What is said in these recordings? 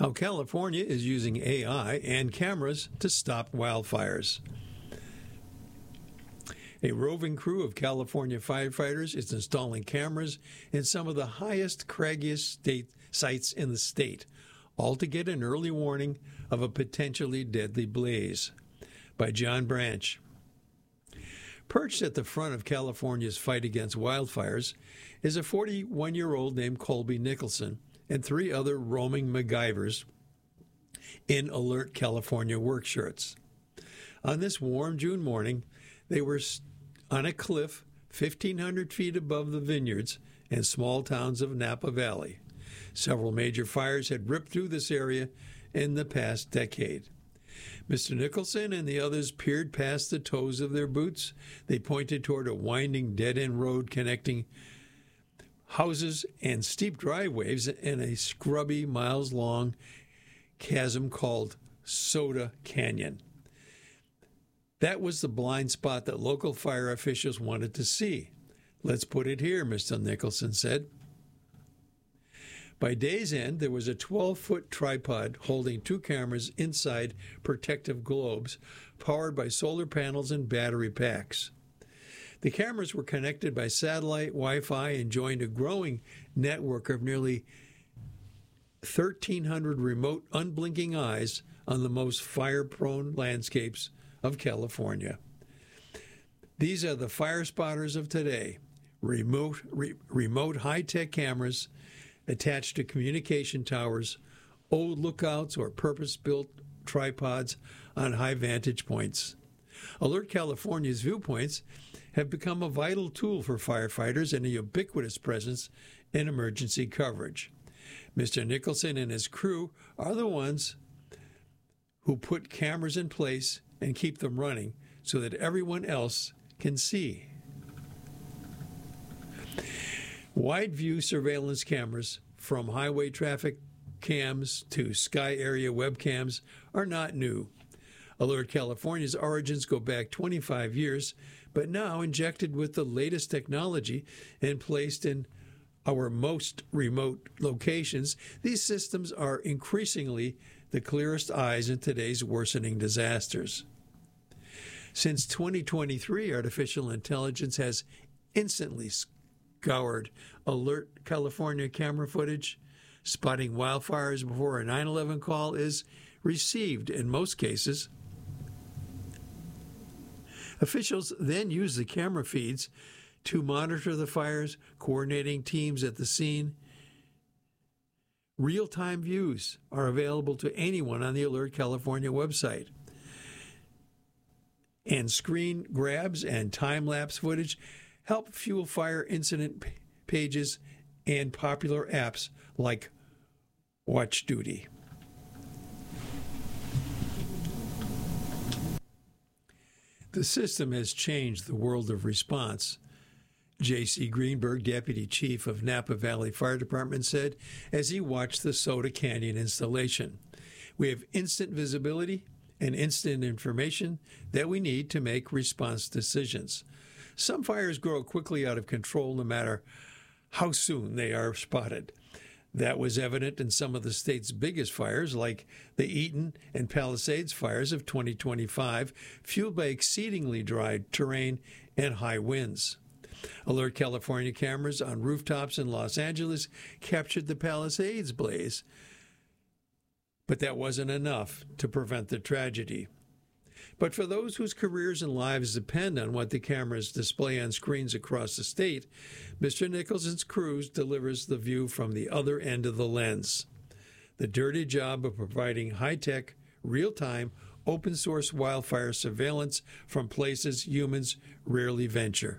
how California is using AI and cameras to stop wildfires. A roving crew of California firefighters is installing cameras in some of the highest, craggiest sites in the state, all to get an early warning of a potentially deadly blaze. By John Branch. Perched at the front of California's fight against wildfires is a 41-year-old named Colby Nicholson and 3 other roaming MacGyvers in Alert California work shirts. On this warm June morning, they were on a cliff 1,500 feet above the vineyards and small towns of Napa Valley. Several major fires had ripped through this area in the past decade. Mr. Nicholson and the others peered past the toes of their boots. They pointed toward a winding dead-end road connecting houses and steep driveways in a scrubby, miles-long chasm called Soda Canyon. That was the blind spot that local fire officials wanted to see. "Let's put it here," Mr. Nicholson said. By day's end, there was a 12-foot tripod holding 2 cameras inside protective globes powered by solar panels and battery packs. The cameras were connected by satellite, Wi-Fi, and joined a growing network of nearly 1,300 remote, unblinking eyes on the most fire-prone landscapes of California. These are the fire spotters of today, remote high-tech cameras attached to communication towers, old lookouts, or purpose-built tripods on high vantage points. Alert California's viewpoints have become a vital tool for firefighters and a ubiquitous presence in emergency coverage. Mr. Nicholson and his crew are the ones who put cameras in place and keep them running so that everyone else can see. Wide-view surveillance cameras, from highway traffic cams to sky area webcams, are not new. Alert California's origins go back 25 years, but now injected with the latest technology and placed in our most remote locations, these systems are increasingly the clearest eyes in today's worsening disasters. Since 2023, artificial intelligence has instantly scoured Alert California camera footage. Spotting wildfires before a 911 call is received in most cases. Officials then use the camera feeds to monitor the fires, coordinating teams at the scene. Real-time views are available to anyone on the Alert California website. And screen grabs and time-lapse footage help fuel fire incident pages and popular apps like Watch Duty. The system has changed the world of response, J.C. Greenberg, Deputy Chief of Napa Valley Fire Department, said as he watched the Soda Canyon installation. "We have instant visibility and instant information that we need to make response decisions. Some fires grow quickly out of control no matter how soon they are spotted. That was evident in some of the state's biggest fires, like the Eaton and Palisades fires of 2025, fueled by exceedingly dry terrain and high winds. Alert California cameras on rooftops in Los Angeles captured the Palisades blaze, but that wasn't enough to prevent the tragedy. But for those whose careers and lives depend on what the cameras display on screens across the state, Mr. Nicholson's crew delivers the view from the other end of the lens. The dirty job of providing high-tech, real-time, open-source wildfire surveillance from places humans rarely venture.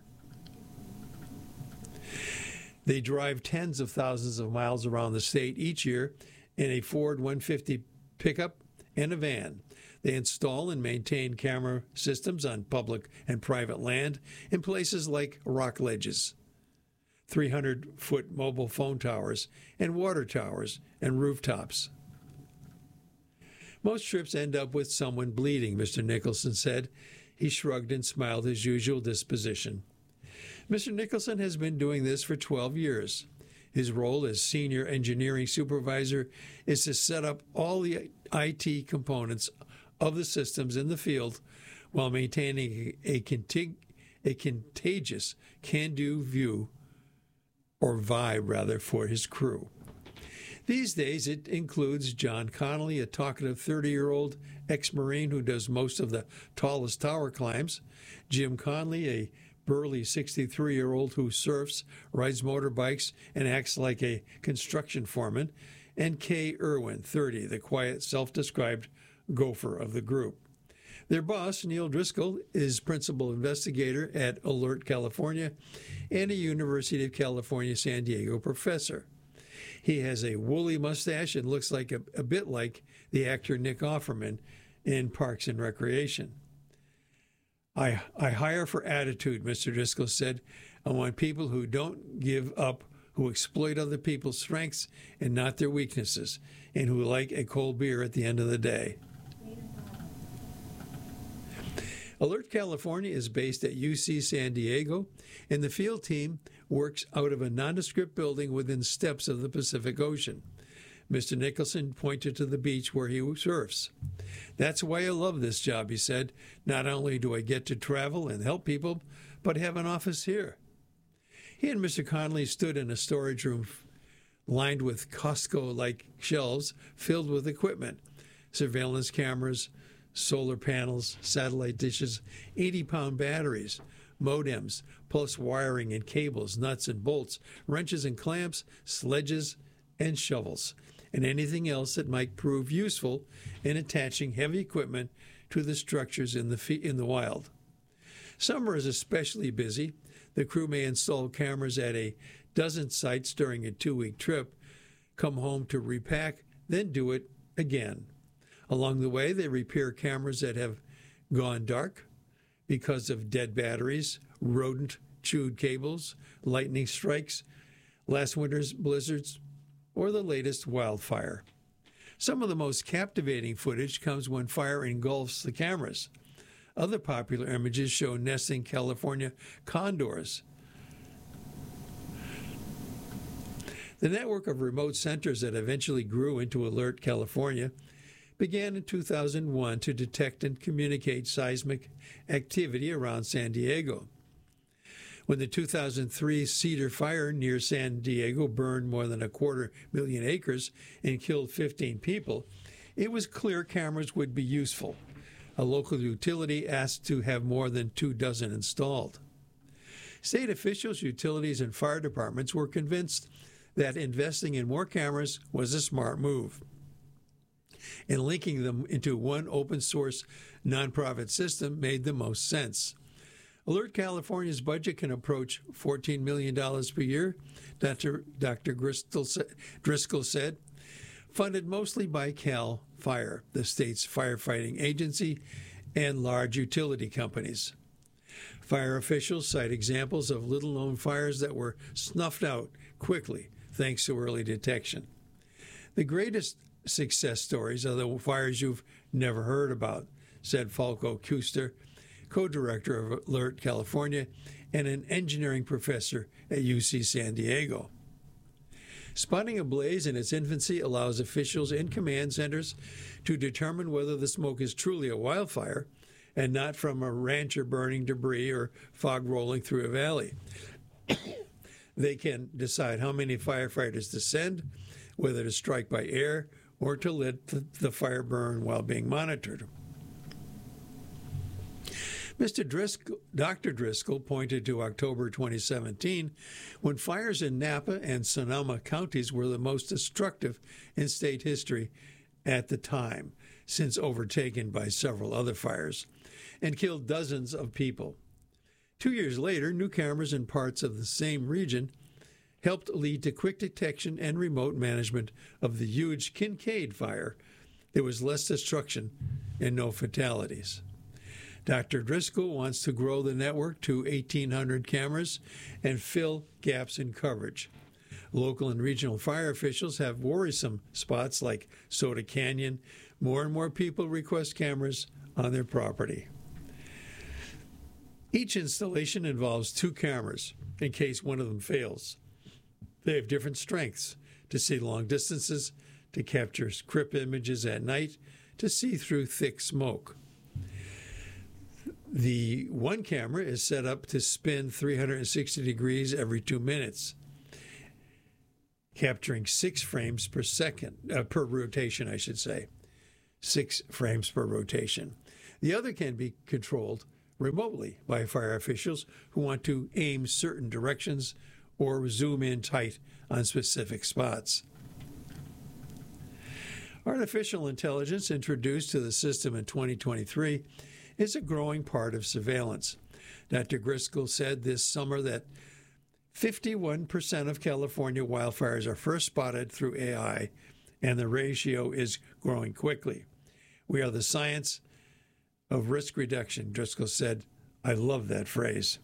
They drive tens of thousands of miles around the state each year in a Ford 150 pickup and a van. They install and maintain camera systems on public and private land in places like rock ledges, 300-foot mobile phone towers, and water towers and rooftops. Most trips end up with someone bleeding, Mr. Nicholson said. He shrugged and smiled his usual disposition. Mr. Nicholson has been doing this for 12 years. His role as senior engineering supervisor is to set up all the IT components of the systems in the field while maintaining a contagious can-do view, or vibe rather, for his crew. These days, it includes John Connolly, a talkative 30-year-old ex-Marine who does most of the tallest tower climbs, Jim Conley, a burly 63-year-old who surfs, rides motorbikes, and acts like a construction foreman, and Kay Irwin, 30, the quiet, self-described gopher of the group. Their boss, Neil Driscoll, is principal investigator at Alert California and a University of California, San Diego professor. He has a woolly mustache and looks like a bit like the actor Nick Offerman in Parks and Recreation. I hire for attitude, Mr. Driscoll said. I want people who don't give up, who exploit other people's strengths and not their weaknesses, and who like a cold beer at the end of the day. Alert California is based at UC San Diego, and the field team works out of a nondescript building within steps of the Pacific Ocean. Mr. Nicholson pointed to the beach where he surfs. That's why I love this job, he said. Not only do I get to travel and help people, but have an office here. He and Mr. Connolly stood in a storage room lined with Costco-like shelves filled with equipment, surveillance cameras, solar panels, satellite dishes, 80-pound batteries, modems, plus wiring and cables, nuts and bolts, wrenches and clamps, sledges and shovels, and anything else that might prove useful in attaching heavy equipment to the structures in the wild. Summer is especially busy. The crew may install cameras at a dozen sites during a 2-week trip, come home to repack, then do it again. Along the way, they repair cameras that have gone dark because of dead batteries, rodent-chewed cables, lightning strikes, last winter's blizzards, or the latest wildfire. Some of the most captivating footage comes when fire engulfs the cameras. Other popular images show nesting California condors. The network of remote centers that eventually grew into Alert California began in 2001 to detect and communicate seismic activity around San Diego. When the 2003 Cedar Fire near San Diego burned more than 250,000 acres and killed 15 people, it was clear cameras would be useful. A local utility asked to have more than 24 installed. State officials, utilities, and fire departments were convinced that investing in more cameras was a smart move, and linking them into one open-source nonprofit system made the most sense. Alert California's budget can approach $14 million per year, Dr. Driscoll said, funded mostly by CAL FIRE, the state's firefighting agency, and large utility companies. Fire officials cite examples of little-known fires that were snuffed out quickly thanks to early detection. The greatest success stories are the fires you've never heard about, said Falco Kuster, co-director of Alert California and an engineering professor at UC San Diego. Spotting a blaze in its infancy allows officials in command centers to determine whether the smoke is truly a wildfire and not from a rancher burning debris or fog rolling through a valley. They can decide how many firefighters to send, whether to strike by air or to let the fire burn while being monitored. Dr. Driscoll pointed to October 2017, when fires in Napa and Sonoma counties were the most destructive in state history at the time, since overtaken by several other fires, and killed dozens of people. 2 years later, new cameras in parts of the same region helped lead to quick detection and remote management of the huge Kincaid fire. There was less destruction and no fatalities. Dr. Driscoll wants to grow the network to 1,800 cameras and fill gaps in coverage. Local and regional fire officials have worrisome spots like Soda Canyon. More and more people request cameras on their property. Each installation involves 2 cameras in case one of them fails. They have different strengths: to see long distances, to capture crypt images at night, to see through thick smoke. The one camera is set up to spin 360 degrees every 2 minutes, capturing 6 frames per second, per rotation, I should say. 6 frames per rotation. The other can be controlled remotely by fire officials who want to aim certain directions or zoom in tight on specific spots. Artificial intelligence, introduced to the system in 2023, is a growing part of surveillance. Dr. Driscoll said this summer that 51% of California wildfires are first spotted through AI, and the ratio is growing quickly. We are the science of risk reduction, Driscoll said. I love that phrase.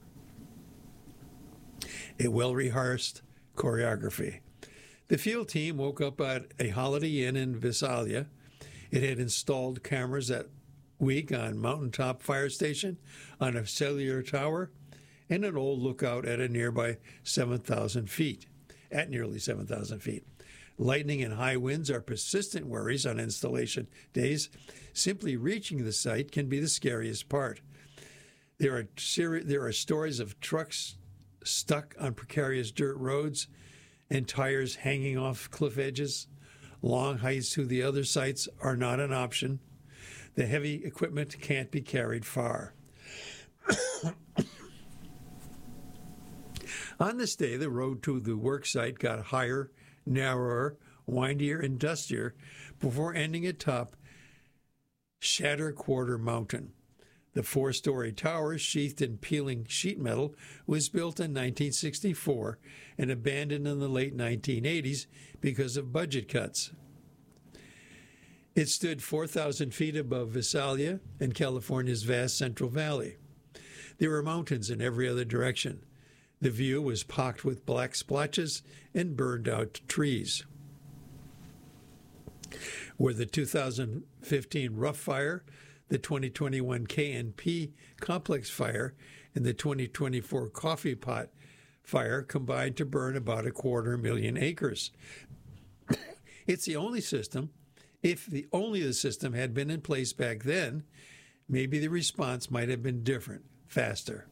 A well-rehearsed choreography. The field team woke up at a Holiday Inn in Visalia. It had installed cameras that week on Mountaintop Fire Station, on a cellular tower, and an old lookout at a nearby 7,000 feet, at nearly 7,000 feet. Lightning and high winds are persistent worries on installation days. Simply reaching the site can be the scariest part. There are stories of trucks stuck on precarious dirt roads and tires hanging off cliff edges. Long hikes to the other sites are not an option. The heavy equipment can't be carried far. On this day, the road to the work site got higher, narrower, windier, and dustier before ending atop Shatter Quarter Mountain. The 4-story tower, sheathed in peeling sheet metal, was built in 1964 and abandoned in the late 1980s because of budget cuts. It stood 4,000 feet above Visalia and California's vast Central Valley. There were mountains in every other direction. The view was pocked with black splotches and burned-out trees. Where the 2015 Rough Fire, the 2021 KNP Complex Fire, and the 2024 Coffee Pot Fire combined to burn about 250,000 acres. It's the only system. If the system had been in place back then, maybe the response might have been different, faster.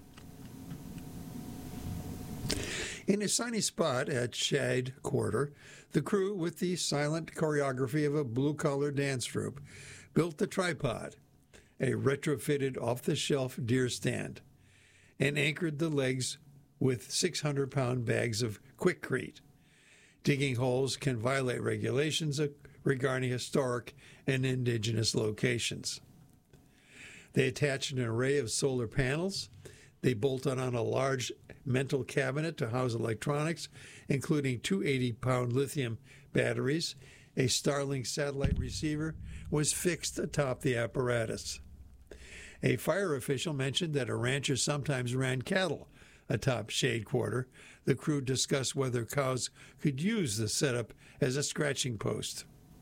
In a sunny spot at Shade Quarter, the crew, with the silent choreography of a blue-collar dance troupe, built the tripod, a retrofitted off-the-shelf deer stand, and anchored the legs with 600-pound bags of Quikrete. Digging holes can violate regulations regarding historic and indigenous locations. They attached an array of solar panels. They bolted on a large metal cabinet to house electronics, including 2 80-pound lithium batteries. A Starlink satellite receiver was fixed atop the apparatus. A fire official mentioned that a rancher sometimes ran cattle atop Shade Quarter. The crew discussed whether cows could use the setup as a scratching post.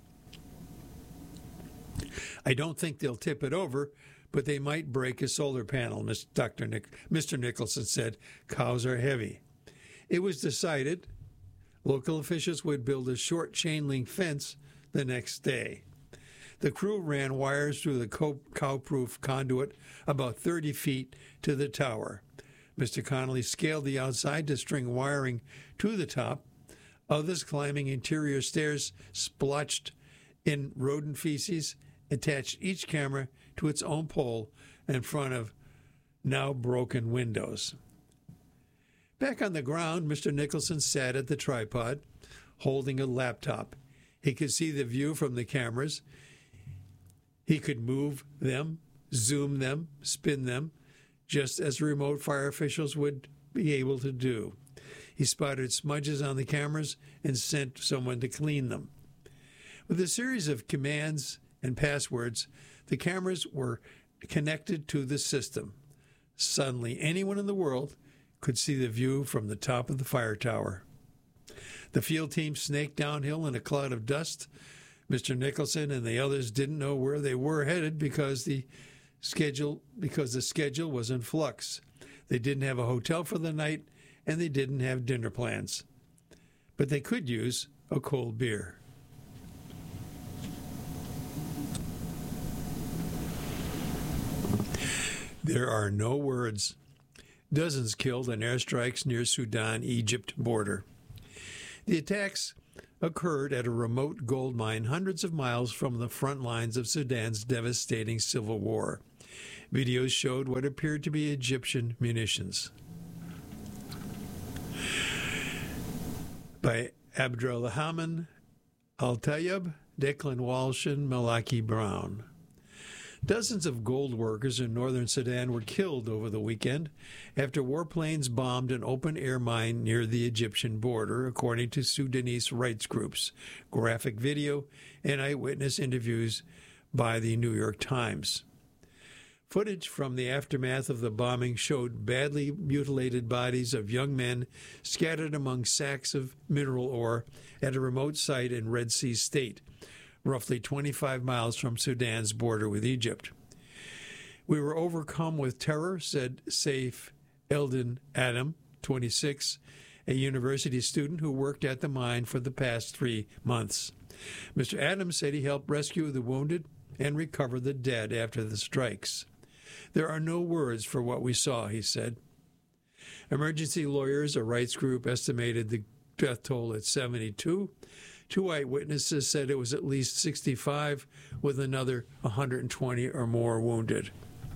I don't think they'll tip it over, but they might break a solar panel, Mr. Nicholson said. Cows are heavy. It was decided local officials would build a short chain-link fence the next day. The crew ran wires through the cow-proof conduit about 30 feet to the tower. Mr. Connolly scaled the outside to string wiring to the top. Others climbing interior stairs splotched in rodent feces, attached each camera to its own pole in front of now broken windows. Back on the ground, Mr. Nicholson sat at the tripod, holding a laptop. He could see the view from the cameras. He could move them, zoom them, spin them, just as remote fire officials would be able to do. He spotted smudges on the cameras and sent someone to clean them. With a series of commands and passwords, the cameras were connected to the system. Suddenly, anyone in the world could see the view from the top of the fire tower. The field team snaked downhill in a cloud of dust. Mr. Nicholson and the others didn't know where they were headed because the schedule was in flux. They didn't have a hotel for the night, and they didn't have dinner plans. but they could use a cold beer. There are no words. Dozens killed in airstrikes near Sudan-Egypt border. The attacks occurred at a remote gold mine hundreds of miles from the front lines of Sudan's devastating civil war. Videos showed what appeared to be Egyptian munitions. By Abdulrahman Al-Tayyab, Declan Walsh, and Malaki Brown. Dozens of gold workers in northern Sudan were killed over the weekend after warplanes bombed an open-air mine near the Egyptian border, according to Sudanese rights groups, graphic video, and eyewitness interviews by the New York Times. Footage from the aftermath of the bombing showed badly mutilated bodies of young men scattered among sacks of mineral ore at a remote site in Red Sea State, roughly 25 miles from Sudan's border with Egypt. We were overcome with terror, said Saif Eldin Adam, 26, a university student who worked at the mine for the past 3 months. Mr. Adams said he helped rescue the wounded and recover the dead after the strikes. There are no words for what we saw, he said. Emergency lawyers, a rights group, estimated the death toll at 72. 2 eyewitnesses said it was at least 65, with another 120 or more wounded.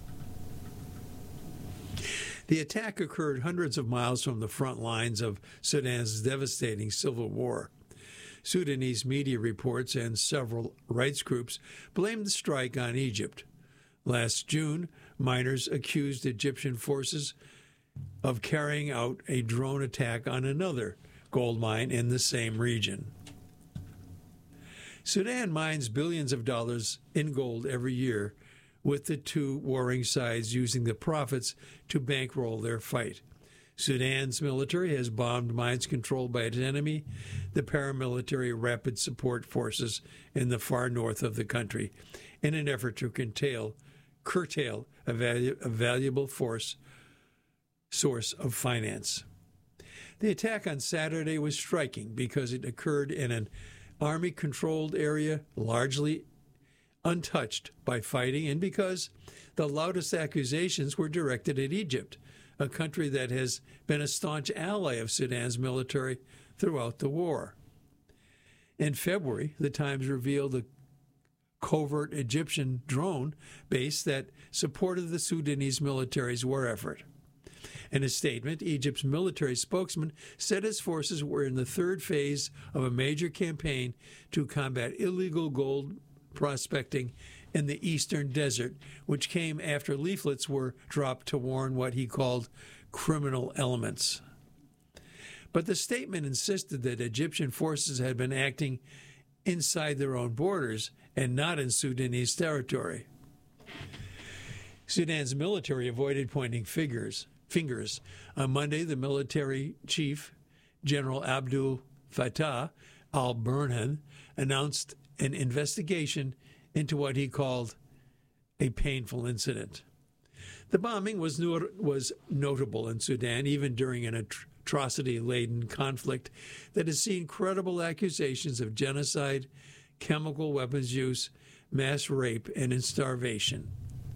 The attack occurred hundreds of miles from the front lines of Sudan's devastating civil war. Sudanese media reports and several rights groups blamed the strike on Egypt. Last June, miners accused Egyptian forces of carrying out a drone attack on another gold mine in the same region. Sudan mines billions of dollars in gold every year, with the 2 warring sides using the profits to bankroll their fight. Sudan's military has bombed mines controlled by its enemy, the paramilitary Rapid Support Forces in the far north of the country, in an effort to curtail a valuable source of finance. The attack on Saturday was striking because it occurred in an Army-controlled area largely untouched by fighting, and because the loudest accusations were directed at Egypt, a country that has been a staunch ally of Sudan's military throughout the war. In February, the Times revealed a covert Egyptian drone base that supported the Sudanese military's war effort. In a statement, Egypt's military spokesman said his forces were in the 3rd phase of a major campaign to combat illegal gold prospecting in the eastern desert, which came after leaflets were dropped to warn what he called criminal elements. But the statement insisted that Egyptian forces had been acting inside their own borders and not in Sudanese territory. Sudan's military avoided pointing fingers. On Monday, the military chief, General Abdul Fattah al-Burhan, announced an investigation into what he called a painful incident. The bombing was notable in Sudan, even during an atrocity-laden conflict that has seen credible accusations of genocide, chemical weapons use, mass rape, and starvation.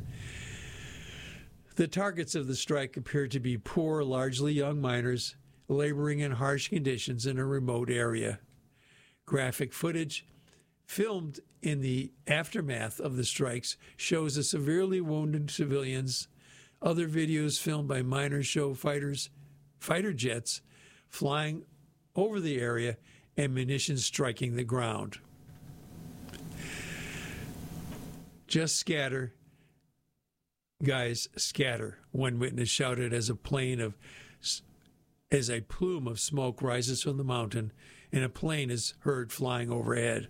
The targets of the strike appear to be poor, largely young miners laboring in harsh conditions in a remote area. Graphic footage filmed in the aftermath of the strikes shows the severely wounded civilians. Other videos filmed by miners show fighter jets flying over the area and munitions striking the ground. Just scatter. Guys, scatter, one witness shouted as a plume of smoke rises from the mountain and a plane is heard flying overhead.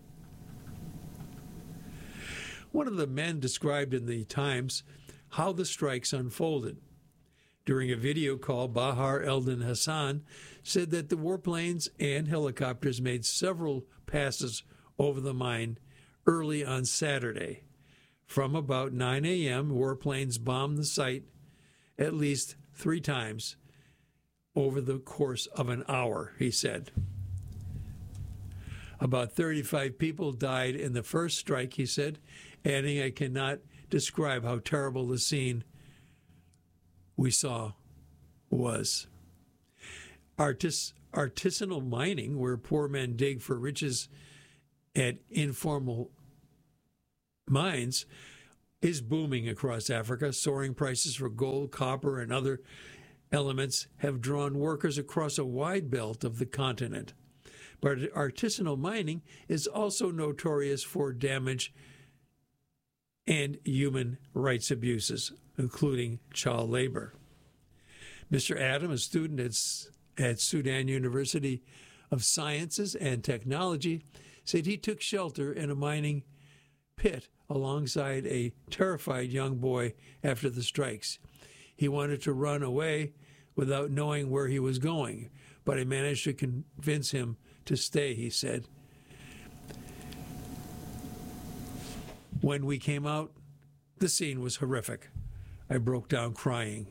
One of the men described in the Times how the strikes unfolded. During a video call, Bahar Eldin Hassan said that the warplanes and helicopters made several passes over the mine early on Saturday. From about 9 a.m., warplanes bombed the site at least 3 times over the course of an hour, he said. About 35 people died in the first strike, he said, adding, "I cannot describe how terrible the scene we saw was." Artisanal mining, where poor men dig for riches at informal mines, is booming across Africa. Soaring prices for gold, copper, and other elements have drawn workers across a wide belt of the continent. But artisanal mining is also notorious for damage and human rights abuses, including child labor. Mr. Adam, a student at Sudan University of Sciences and Technology, said he took shelter in a mining pit alongside a terrified young boy after the strikes. He wanted to run away without knowing where he was going, but I managed to convince him to stay, he said. When we came out, the scene was horrific. I broke down crying.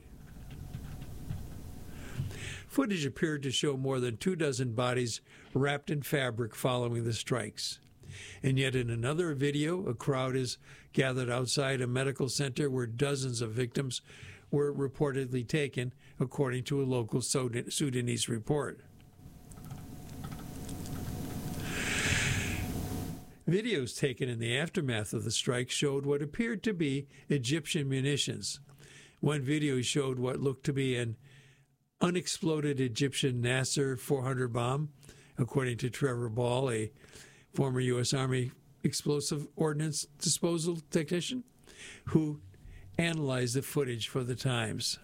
Footage appeared to show more than 24 bodies wrapped in fabric following the strikes. And yet in another video, a crowd is gathered outside a medical center where dozens of victims were reportedly taken, according to a local Sudanese report. Videos taken in the aftermath of the strike showed what appeared to be Egyptian munitions. One video showed what looked to be an unexploded Egyptian Nasser 400 bomb, according to Trevor Ball, a former U.S. Army explosive ordnance disposal technician, who analyzed the footage for the Times.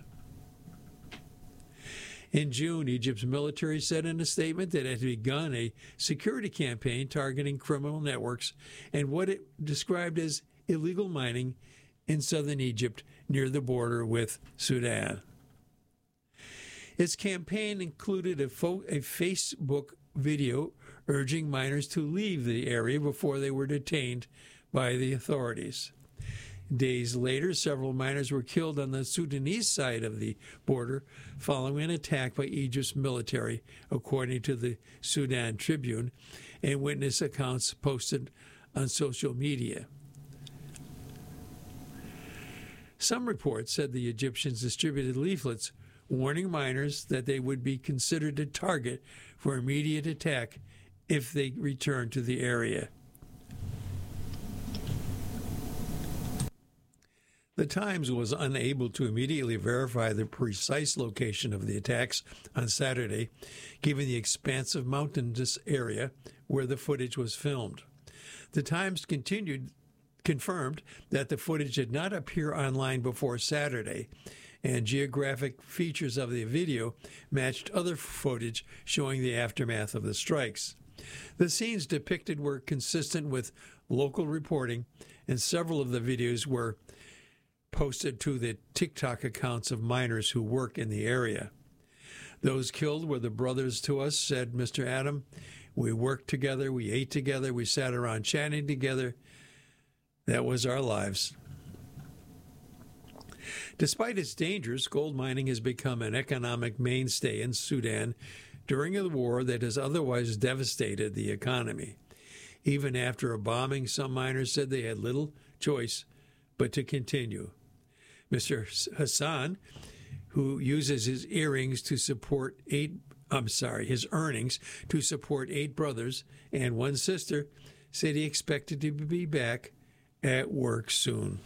In June, Egypt's military said in a statement that it had begun a security campaign targeting criminal networks and what it described as illegal mining in southern Egypt near the border with Sudan. Its campaign included a Facebook video urging miners to leave the area before they were detained by the authorities. Days later, several miners were killed on the Sudanese side of the border following an attack by Egypt's military, according to the Sudan Tribune and witness accounts posted on social media. Some reports said the Egyptians distributed leaflets warning miners that they would be considered a target for immediate attack if they returned to the area. The Times was unable to immediately verify the precise location of the attacks on Saturday, given the expansive mountainous area where the footage was filmed. The Times confirmed that the footage did not appear online before Saturday, and geographic features of the video matched other footage showing the aftermath of the strikes. The scenes depicted were consistent with local reporting, and several of the videos were posted to the TikTok accounts of miners who work in the area. "Those killed were the brothers to us," said Mr. Adam. "We worked together, we ate together, we sat around chatting together. That was our lives." Despite its dangers, gold mining has become an economic mainstay in Sudan during a war that has otherwise devastated the economy. Even after a bombing, some miners said they had little choice but to continue. Mr. Hassan, who uses his earnings to support his earnings to support 8 brothers and 1 sister, said he expected to be back at work soon.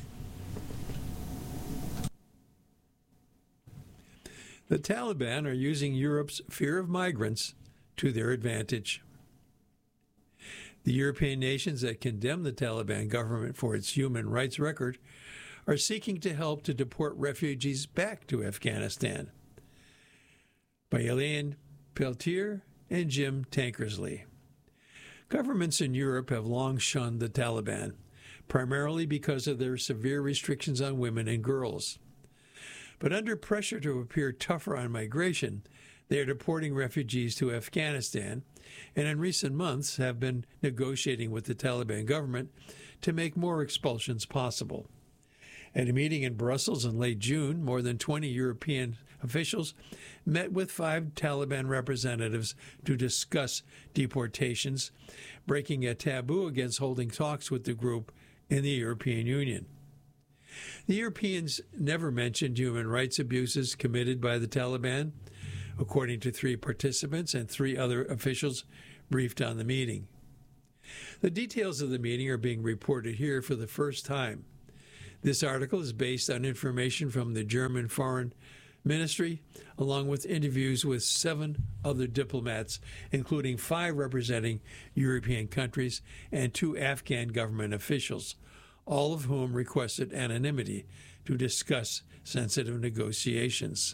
The Taliban are using Europe's fear of migrants to their advantage. The European nations that condemn the Taliban government for its human rights record are seeking to help to deport refugees back to Afghanistan. By Elaine Peltier and Jim Tankersley. Governments in Europe have long shunned the Taliban, primarily because of their severe restrictions on women and girls. But under pressure to appear tougher on migration, they are deporting refugees to Afghanistan, and in recent months have been negotiating with the Taliban government to make more expulsions possible. At a meeting in Brussels in late June, more than 20 European officials met with 5 Taliban representatives to discuss deportations, breaking a taboo against holding talks with the group in the European Union. The Europeans never mentioned human rights abuses committed by the Taliban, according to 3 participants and 3 other officials briefed on the meeting. The details of the meeting are being reported here for the first time. This article is based on information from the German Foreign Ministry, along with interviews with 7 other diplomats, including 5 representing European countries and 2 Afghan government officials, all of whom requested anonymity to discuss sensitive negotiations.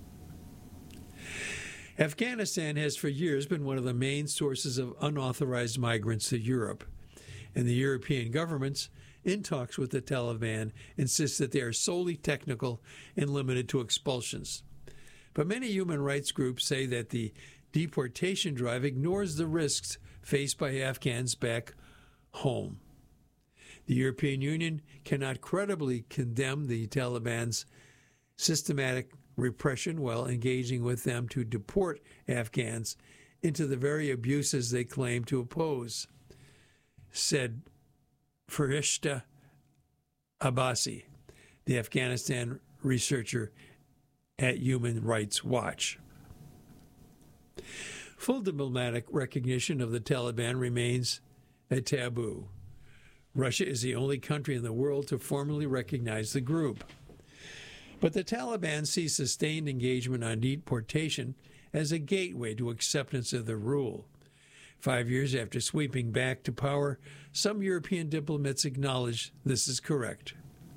Afghanistan has for years been one of the main sources of unauthorized migrants to Europe, and the European governments, in talks with the Taliban, insist that they are solely technical and limited to expulsions. But many human rights groups say that the deportation drive ignores the risks faced by Afghans back home. The European Union cannot credibly condemn the Taliban's systematic repression while engaging with them to deport Afghans into the very abuses they claim to oppose, said Farishta Abbasi, the Afghanistan researcher at Human Rights Watch. Full diplomatic recognition of the Taliban remains a taboo. Russia is the only country in the world to formally recognize the group. But the Taliban sees sustained engagement on deportation as a gateway to acceptance of their rule. 5 years after sweeping back to power, some European diplomats acknowledge this is correct.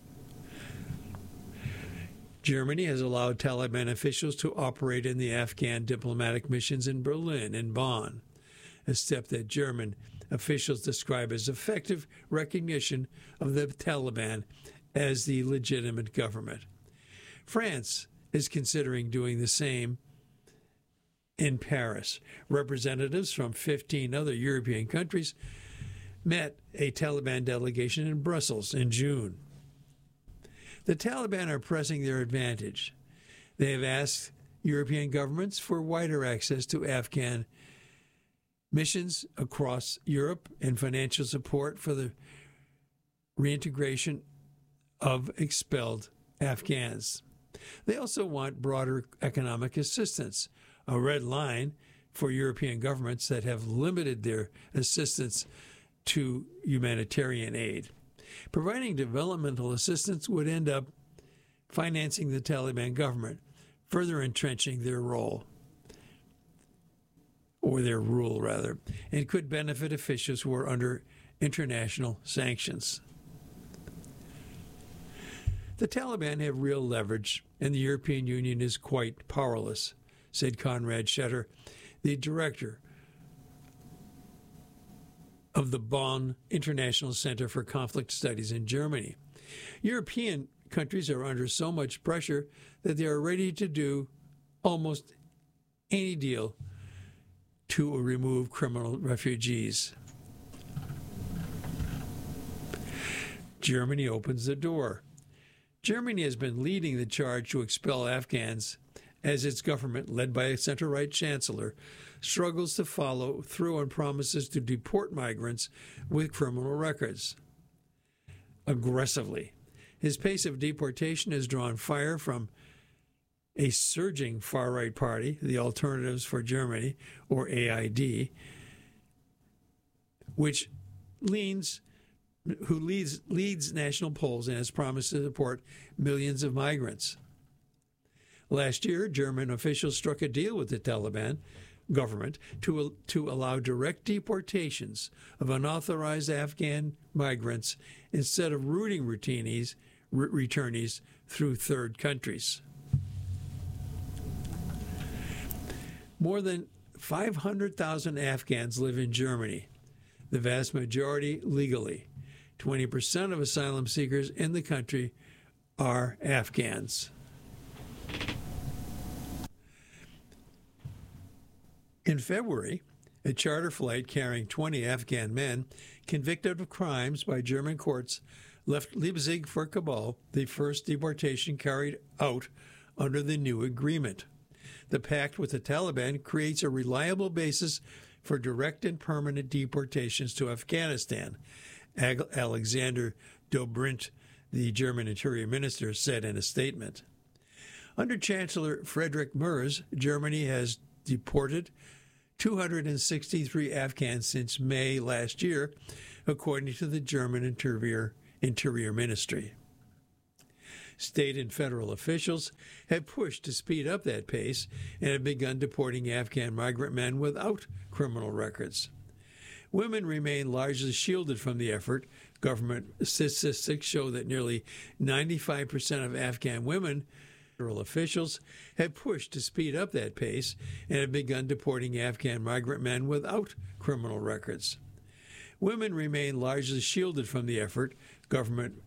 Germany has allowed Taliban officials to operate in the Afghan diplomatic missions in Berlin and Bonn, a step that German officials describe as effective recognition of the Taliban as the legitimate government. France is considering doing the same in Paris. Representatives from 15 other European countries met a Taliban delegation in Brussels in June. The Taliban are pressing their advantage. They have asked European governments for wider access to Afghan missions across Europe and financial support for the reintegration of expelled Afghans. They also want broader economic assistance, a red line for European governments that have limited their assistance to humanitarian aid. Providing developmental assistance would end up financing the Taliban government, further entrenching their role, or their rule rather, and could benefit officials who are under international sanctions. The Taliban have real leverage, and the European Union is quite powerless, said Konrad Schetter, the director of the Bonn International Center for Conflict Studies in Germany. European countries are under so much pressure that they are ready to do almost any deal to remove criminal refugees. Germany opens the door. Germany has been leading the charge to expel Afghans as its government, led by a center-right chancellor, struggles to follow through on promises to deport migrants with criminal records aggressively. His pace of deportation has drawn fire from a surging far-right party, the Alternatives for Germany, or AID, which leads national polls and has promised to deport millions of migrants. Last year, German officials struck a deal with the Taliban government to allow direct deportations of unauthorized Afghan migrants instead of routing returnees through third countries. More than 500,000 Afghans live in Germany, the vast majority legally. 20% of asylum seekers in the country are Afghans. In February, a charter flight carrying 20 Afghan men convicted of crimes by German courts left Leipzig for Kabul, the first deportation carried out under the new agreement. The pact with the Taliban creates a reliable basis for direct and permanent deportations to Afghanistan, Alexander Dobrindt, the German Interior Minister, said in a statement. Under Chancellor Friedrich Merz, Germany has deported 263 Afghans since May last year, according to the German Interior Ministry. State and federal officials have pushed to speed up that pace and have begun deporting Afghan migrant men without criminal records. Women remain largely shielded from the effort. Government statistics show that nearly 95% of Afghan women. Federal officials have pushed to speed up that pace and have begun deporting Afghan migrant men without criminal records. Women remain largely shielded from the effort. Government